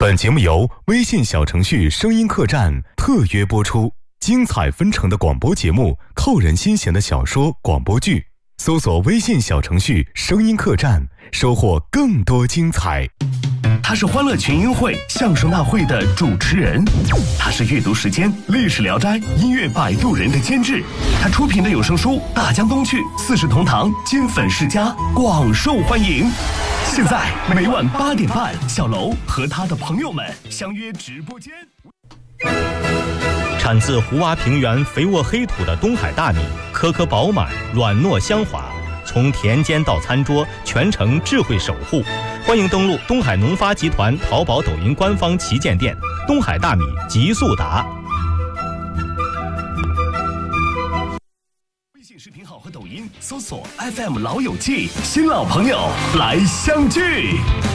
本节目由微信小程序声音客栈特约播出，精彩纷呈的广播节目，扣人心弦的小说广播剧，搜索微信小程序声音客栈，收获更多精彩。 他是欢乐群英会相声大会的主持人，他是阅读时间历史聊斋音乐摆渡人的监制，他出品的有声书大江东去四世同堂金粉世家广受欢迎。现在每晚8点半，小楼和他的朋友们相约直播间。 产自胡洼平原肥沃黑土的东海大米，颗颗饱满，软糯香滑，从田间到餐桌，全程智慧守护。欢迎登录东海农发集团淘宝、抖音官方旗舰店“东海大米极速达”。 微信视频号和抖音搜索 FM 老友记，新老朋友来相聚。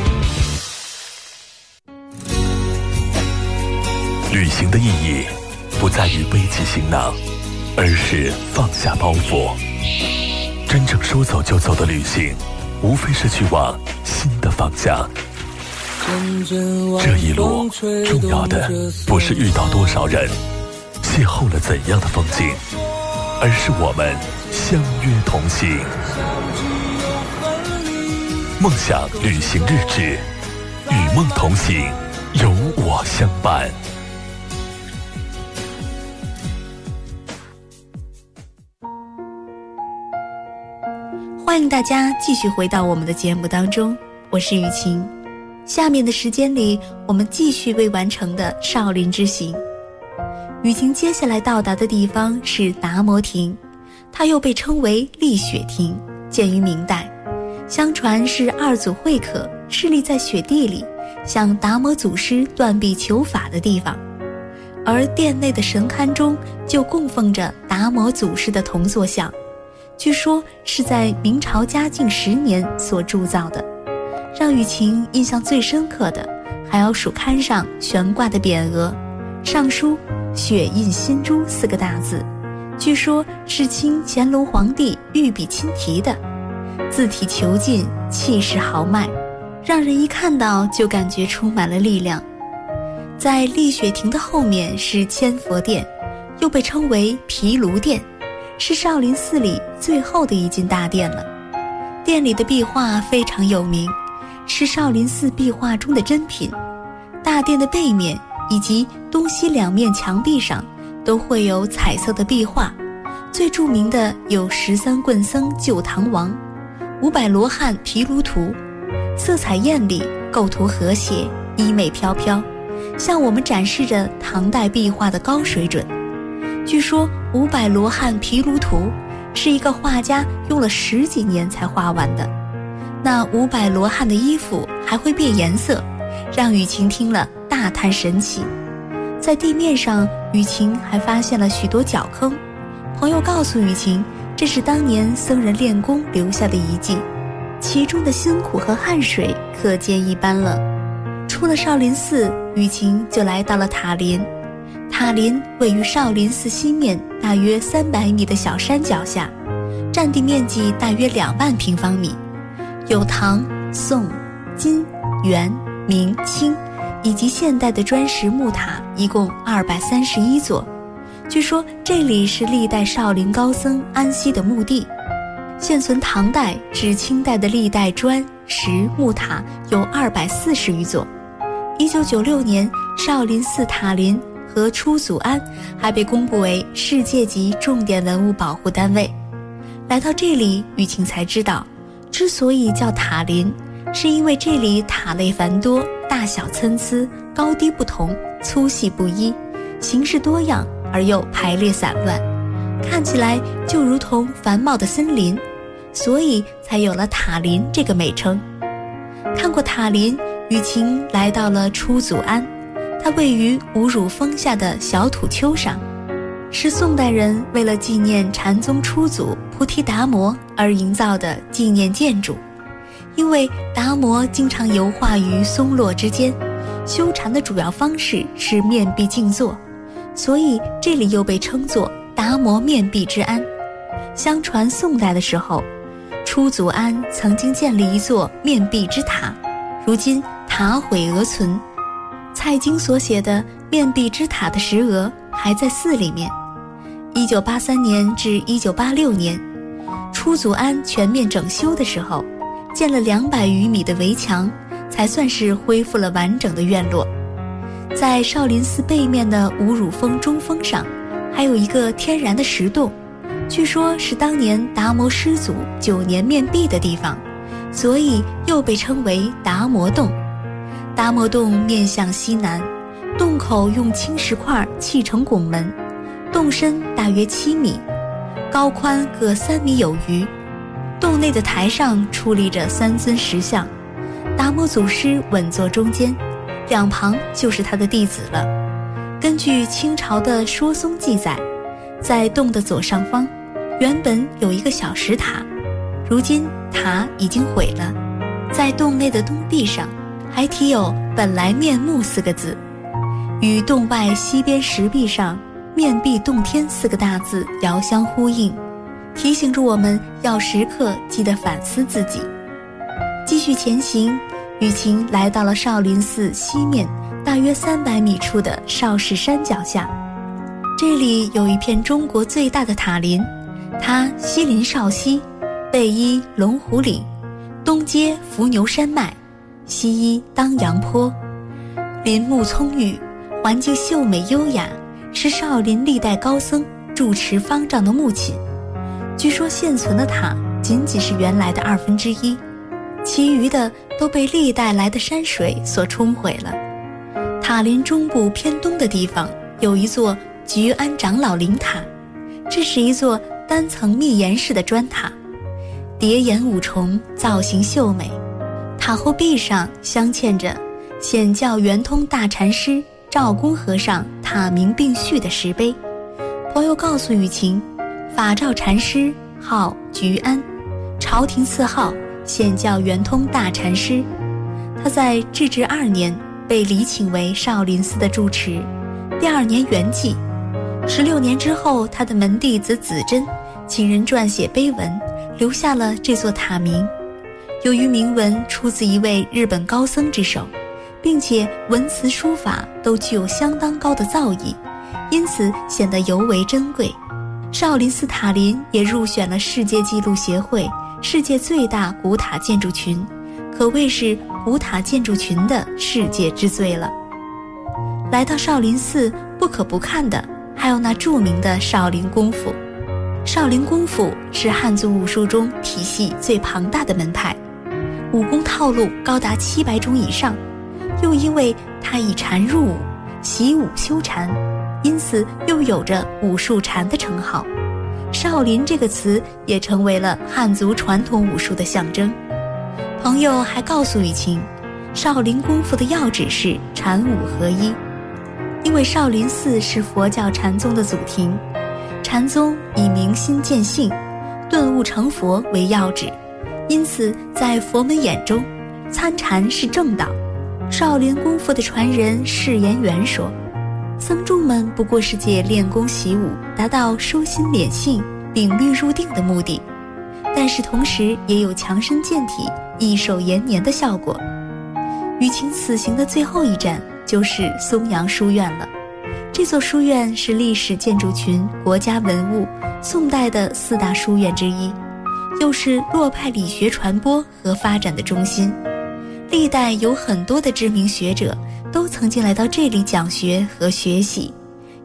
旅行的意义不在于背起行囊，而是放下包袱。真正说走就走的旅行，无非是去往新的方向。这一路重要的不是遇到多少人，邂逅了怎样的风景，而是我们相约同行。梦想旅行日志，与梦同行，有我相伴。 欢迎大家继续回到我们的节目当中，我是雨晴。下面的时间里，我们继续未完成的少林之行。雨晴接下来到达的地方是达摩亭，它又被称为立雪亭，建于明代。相传是二祖慧可侍立在雪地里，向达摩祖师断臂求法的地方。而殿内的神龛中就供奉着达摩祖师的铜塑像，据说是在明朝嘉靖10年所铸造的。让雨晴印象最深刻的还要数龛上悬挂的匾额，上书雪印心珠4个大字，据说是清乾隆皇帝御笔亲题的，字体遒劲，气势豪迈，让人一看到就感觉充满了力量。在立雪亭的后面是千佛殿，又被称为毗卢殿，是少林寺里最后的一进大殿了。殿里的壁画非常有名，是少林寺壁画中的珍品。大殿的背面以及东西两面墙壁上都会有彩色的壁画，最著名的有13棍僧救唐王、500罗汉毗卢图，色彩艳丽，构图和谐，衣袂飘飘，向我们展示着唐代壁画的高水准。据说500罗汉毗卢图是一个画家用了10几年才画完的，那500罗汉的衣服还会变颜色，让雨晴听了大叹神奇。在地面上，雨晴还发现了许多脚坑，朋友告诉雨晴，这是当年僧人练功留下的遗迹，其中的辛苦和汗水可见一斑了。出了少林寺，雨晴就来到了塔林。塔林位于少林寺西面大约300米的小山脚下，占地面积大约2万平方米，有唐、宋、金、元、明、清以及现代的砖石木塔，一共231座。据说这里是历代少林高僧安息的墓地。现存唐代至清代的历代砖石木塔有240余座。1996年，少林寺塔林和出祖庵还被公布为世界级重点文物保护单位。来到这里，雨晴才知道，之所以叫塔林，是因为这里塔类繁多，大小参差，高低不同，粗细不一，形式多样而又排列散乱，看起来就如同繁茂的森林，所以才有了塔林这个美称。看过塔林，雨晴来到了出祖庵，它位于五乳峰下的小土丘上，是宋代人为了纪念禅宗初祖菩提达摩而营造的纪念建筑。因为达摩经常游化于松落之间，修禅的主要方式是面壁静坐，所以这里又被称作达摩面壁之庵。相传宋代的时候，出祖庵曾经建立一座面壁之塔，如今塔毁额存。 蔡京所写的面壁之塔的石额还在寺里面。1983年至1986年，出祖庵全面整修的时候，建了200余米的围墙，才算是恢复了完整的院落。在少林寺背面的五乳峰中峰上，还有一个天然的石洞，据说是当年达摩师祖9年面壁的地方，所以又被称为达摩洞。达摩洞面向西南，洞口用青石块砌成拱门，洞深大约7米，高宽各3米有余。洞内的台上矗立着3尊石像，达摩祖师稳坐中间，两旁就是他的弟子了。根据清朝的说松记载，在洞的左上方原本有一个小石塔，如今塔已经毁了。在洞内的洞壁上还题有本来面目4个字，与洞外西边石壁上面壁洞天4个大字遥相呼应，提醒着我们要时刻记得反思自己。继续前行，雨晴来到了少林寺西面大约300米处的少室山脚下。这里有一片中国最大的塔林，它西临少溪，北依龙虎岭，东接伏牛山脉，西依当阳坡，林木葱郁，环境秀美优雅，是少林历代高僧住持方丈的墓寝。据说现存的塔仅仅是原来的1/2，其余的都被历代来的山水所冲毁了。塔林中部偏东的地方有一座菊庵长老灵塔，这是一座单层密檐式的砖塔，叠檐5重，造型秀美。塔后壁上镶嵌着显教圆通大禅师赵公和尚塔名并序的石碑。朋友告诉雨晴，法照禅师号菊庵，朝廷赐号显教圆通大禅师。他在至治2年被礼请为少林寺的住持，第2年圆寂。16年之后，他的门弟子子珍请人撰写碑文，留下了这座塔名。由于铭文出自一位日本高僧之手，并且文辞书法都具有相当高的造诣，因此显得尤为珍贵。少林寺塔林也入选了世界纪录协会世界最大古塔建筑群，可谓是古塔建筑群的世界之最了。来到少林寺，不可不看的还有那著名的少林功夫。少林功夫是汉族武术中体系最庞大的门派，武功套路高达700种以上，又因为它以禅入武，习武修禅，因此又有着武术禅的称号。少林这个词也成为了汉族传统武术的象征。朋友还告诉雨晴，少林功夫的要旨是禅武合一。因为少林寺是佛教禅宗的祖庭，禅宗以明心见性、顿悟成佛为要旨，因此在佛门眼中，参禅是正道。少林功夫的传人释延元说，僧众们不过是借练功习武，达到收心敛性、秉律入定的目的，但是同时也有强身健体、益寿延年的效果。雨晴此行的最后一站就是松阳书院了。这座书院是历史建筑群国家文物宋代的4大书院之一，又是洛派理学传播和发展的中心。历代有很多的知名学者都曾经来到这里讲学和学习。